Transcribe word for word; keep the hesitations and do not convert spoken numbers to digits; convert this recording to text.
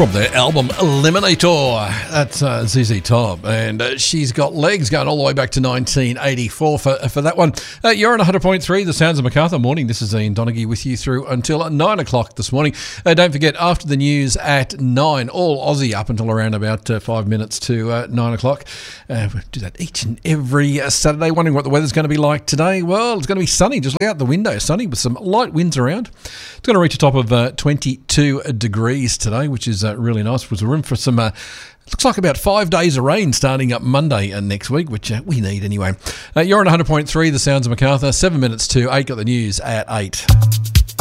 from their album Eliminator. That's uh, Z Z Top, and uh, She's Got Legs, going all the way back to nineteen eighty-four for, for that one. Uh, you're on one hundred point three, The Sounds of Macarthur. Morning, this is Ian Donaghy with you through until nine o'clock this morning. Uh, don't forget, after the news at nine, all Aussie up until around about uh, five minutes to uh, nine o'clock. Uh, we do that each and every uh, Saturday. Wondering what the weather's going to be like today. Well, it's going to be sunny. Just look out the window, sunny with some light winds around. It's going to reach a top of uh, twenty-two degrees today, which is uh, really nice. There's room for some, uh, looks like about five days of rain starting up Monday and next week, which uh, we need anyway. Uh, you're on one hundred point three, The Sounds of Macarthur. Seven minutes to eight, got the news at eight.